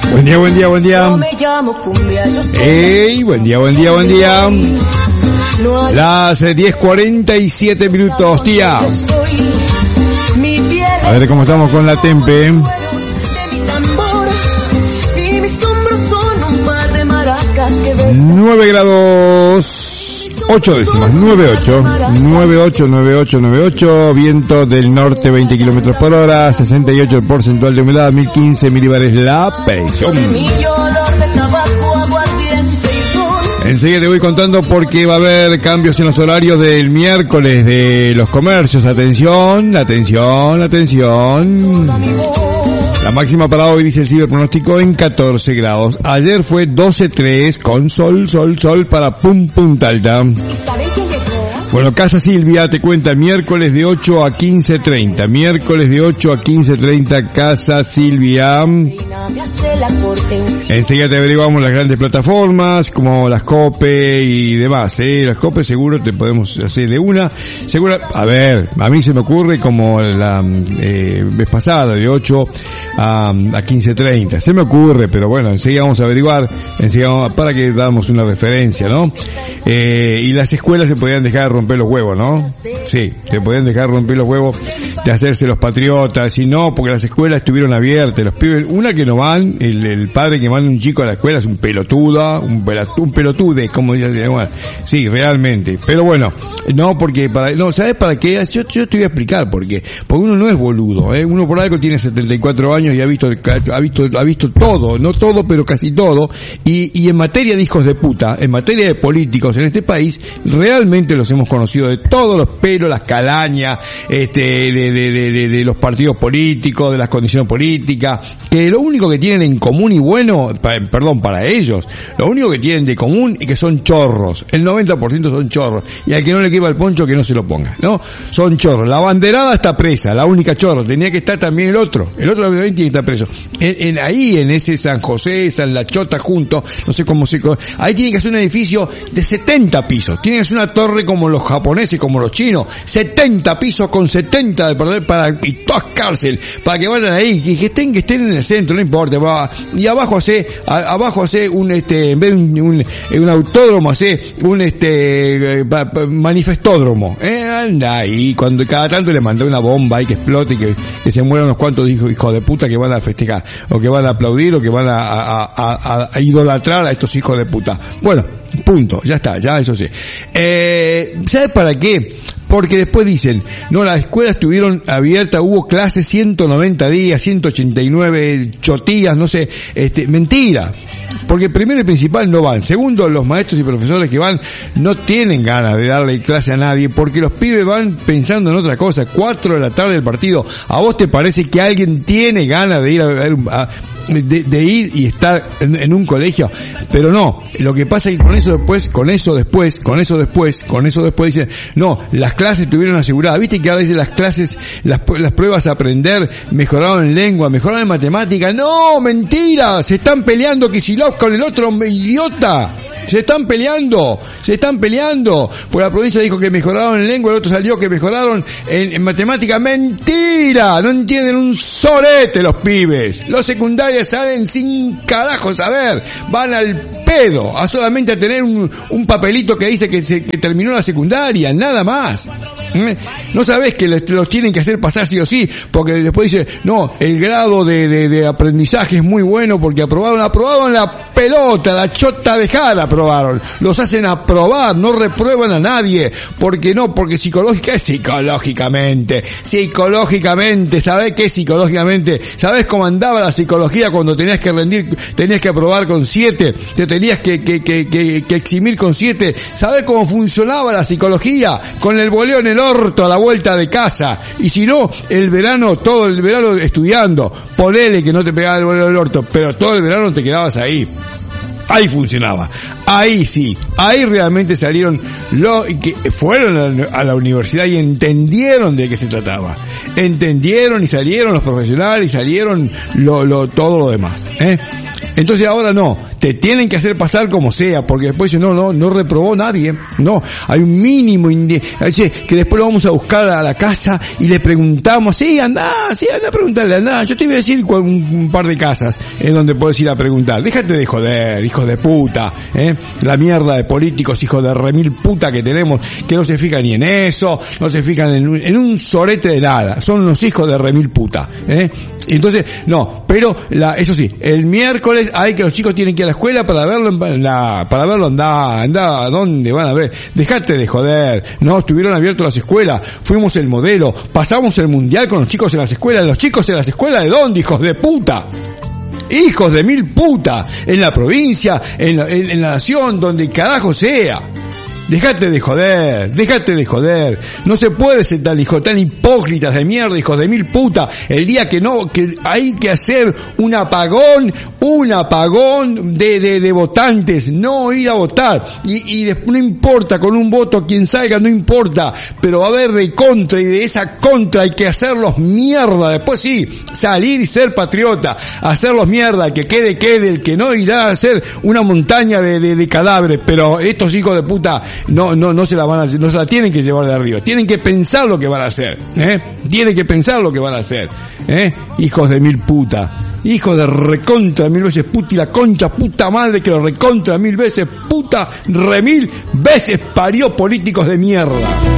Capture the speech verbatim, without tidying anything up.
Buen día, buen día, buen día. Ey, buen día, buen día, buen día. Las diez cuarenta y siete minutos, tía. A ver cómo estamos con la tempe. nueve grados ocho décimas, nueve ocho, nueve ocho, nueve ocho, nueve ocho, viento del norte veinte kilómetros por hora, sesenta y ocho el porcentual de humedad, mil quince milibares la presión. Enseguida te voy contando porque va a haber cambios en los horarios del miércoles de los comercios. Atención, atención, atención. La máxima para hoy, dice el ciberpronóstico, en catorce grados. Ayer fue doce tres con sol, sol, sol para Pum Punta Alta. Bueno, Casa Silvia te cuenta miércoles de ocho a quince treinta. Miércoles de ocho a quince treinta, Casa Silvia. Enseguida te averiguamos las grandes plataformas, como las COPE y demás, ¿eh? Las COPE seguro te podemos hacer de una. Seguro, a ver, a mí se me ocurre como la eh, vez pasada, de ocho a, a quince treinta. Se me ocurre, pero bueno, enseguida vamos a averiguar, enseguida vamos, para que damos una referencia, ¿no? Eh, y las escuelas se podían dejar romper los huevos, ¿no? Sí, se podían dejar romper los huevos de hacerse los patriotas, y no, porque las escuelas estuvieron abiertas, los pibes, una que no van, el, el padre que manda un chico a la escuela es un pelotuda, un, pelotude, un pelotude, como dice, bueno, sí, realmente, pero bueno, no, porque para, no, ¿sabes para qué? Yo, yo te voy a explicar por qué, porque uno no es boludo, ¿eh? Uno por algo tiene setenta y cuatro años y ha visto, ha visto, ha visto todo, no todo, pero casi todo, y, y en materia de hijos de puta, en materia de políticos en este país, realmente los hemos conocido de todos los pelos, las calañas, este, de, de, de, de, de los partidos políticos, de las condiciones políticas, que lo único que tienen en común y bueno, pa, perdón, para ellos, lo único que tienen de común es que son chorros, el noventa por ciento son chorros, y al que no le quepa el poncho que no se lo ponga, ¿no? Son chorros, la banderada está presa, la única chorro, tenía que estar también el otro, el otro también tiene que estar preso, en, en ahí, en ese San José, San La Chota junto, no sé cómo se, ahí tiene que hacer un edificio de setenta pisos, tiene que hacer una torre como los japoneses, como los chinos, setenta pisos con setenta de perder para, y todas cárcel, para que vayan ahí, y que estén, que estén en el centro, no importa, va, y abajo hace, a, abajo hace un, este, en vez de un, un, un autódromo, hace un, este, manifestódromo, eh, anda ahí, cuando cada tanto le mandó una bomba ahí que explote y que, que se mueran unos cuantos hijos, hijos de puta que van a festejar, o que van a aplaudir, o que van a, a, a, a idolatrar a estos hijos de puta. Bueno, punto, ya está, ya eso sí. Eh, ¿sabes para qué? Porque después dicen, no, las escuelas estuvieron abiertas, hubo clases ciento noventa días, ciento ochenta y nueve chotías, no sé, este, mentira. Porque primero y principal no van. Segundo, los maestros y profesores que van no tienen ganas de darle clase a nadie, porque los pibes van pensando en otra cosa. Cuatro de la tarde del partido. ¿A vos te parece que alguien tiene ganas de ir a ver, a, de, de ir y estar en, en un colegio? Pero no, lo que pasa es que con eso después, con eso después, con eso después, con eso después dicen, no, las clases estuvieron aseguradas. ¿Viste que ahora dicen las clases, las, las pruebas a aprender, mejoraron en lengua, mejoraron en matemática? No, mentira, se están peleando Kicillof con el otro idiota. Se están peleando, se están peleando. Pues la provincia dijo que mejoraron en lengua, el otro salió que mejoraron en, en matemática. Mentira, no entienden un sorete los pibes. Los secundarios salen sin carajos a ver, van al pedo, a solamente a tener un, un papelito que dice que, se, que terminó la secundaria, nada más. No sabés que les, los tienen que hacer pasar sí o sí, porque después dice, no, el grado de, de, de aprendizaje es muy bueno porque aprobaron, aprobaron la pelota, la chota de jara aprobaron, los hacen aprobar, no reprueban a nadie, porque no, porque psicológica, psicológicamente, psicológicamente, ¿sabés qué psicológicamente? ¿Sabés cómo andaba la psicología cuando tenías que rendir, tenías que aprobar con siete, te tenías que, que, que, que, que eximir con siete? ¿Sabés cómo funcionaba la psicología? Con el boleo en el orto a la vuelta de casa, y si no, el verano, todo el verano estudiando, ponele que no te pegaba el boleo en el orto, pero todo el verano te quedabas ahí. Ahí funcionaba. Ahí sí. Ahí realmente salieron los que fueron a la, a la universidad y entendieron de qué se trataba. Entendieron y salieron los profesionales y salieron lo, lo, todo lo demás. ¿eh? Entonces ahora no. Te tienen que hacer pasar como sea, porque después no, no, no reprobó nadie. No. Hay un mínimo indi- que después lo vamos a buscar a la casa y le preguntamos, sí, andá, sí, andá a preguntarle, andá. Yo te voy a decir un, un par de casas en donde puedes ir a preguntar. Déjate de joder, hijo de puta, ¿eh? La mierda de políticos, hijo de remil puta que tenemos, que no se fijan ni en eso, no se fijan en un, en un sorete de nada. Son unos hijos de remil puta, ¿eh? Entonces, no, pero la, eso sí, el miércoles hay que los chicos tienen que ir a la escuela para verlo, en la, para verlo andá, andá, ¿a dónde van a ver? Dejate de joder, no, estuvieron abiertas las escuelas, fuimos el modelo, pasamos el mundial con los chicos en las escuelas, los chicos en las escuelas ¿de dónde, hijos de puta? Hijos de mil puta, en la provincia, en la, en, en la nación, donde carajo sea. Dejate de joder, dejate de joder. No se puede ser tan hijo, tan hipócritas de mierda, hijos de mil puta. El día que no, que hay que hacer un apagón, un apagón de, de, de votantes, no ir a votar. Y, y después no importa, con un voto quien salga, no importa. Pero va a haber de contra y de esa contra hay que hacerlos mierda. Después sí, salir y ser patriota, hacerlos mierda, el que quede, quede, el que no irá a hacer una montaña de, de, de cadáveres. Pero estos hijos de puta, no, no, no se la van a, no se la tienen que llevar de arriba, tienen que pensar lo que van a hacer, ¿eh? Tienen que pensar lo que van a hacer, ¿eh? Hijos de mil puta, hijos de recontra mil veces puta y la concha puta madre que lo recontra mil veces puta remil veces parió políticos de mierda.